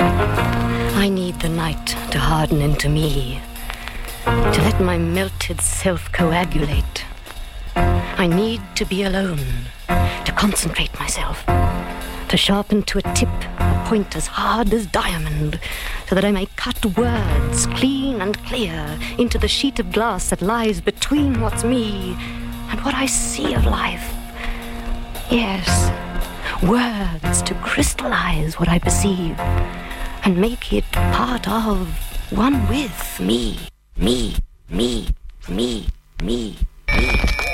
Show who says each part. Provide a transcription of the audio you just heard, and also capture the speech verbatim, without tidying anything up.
Speaker 1: I need the night to harden into me, to let my melted self coagulate. I need to be alone, to concentrate myself, to sharpen to a tip a point as hard as diamond, so that I may cut words clean and clear into the sheet of glass that lies between what's me and what I see of life. Yes, words to crystallize what I perceive and make it part of, one with me, me, me, me, me, me.